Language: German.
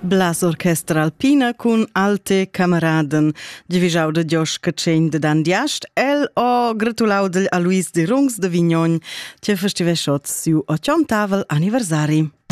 Blas Orchestra Alpina cun alte cameraden. Divischau da Giosch Cacegn de Dan Diast, el o gratulau a Luis de Rungs de Vignon, che festiveschots siu 80 anniversari.